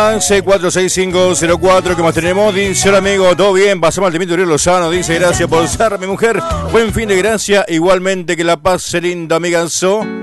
646-504, ¿qué más tenemos? Dice, hola amigo, ¿todo bien? Pasamos al temito Uriel Lozano, dice, gracias por ser mi mujer. Buen fin de gracia, igualmente que la paz se linda, amiganzo.